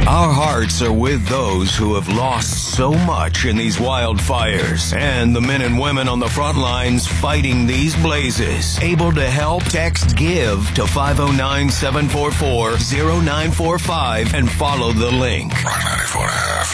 Our hearts are with those who have lost so much in these wildfires, and the men and women on the front lines fighting these blazes. Able to help? Text GIVE to 509-744-0945 and follow the link. Rock 94.5.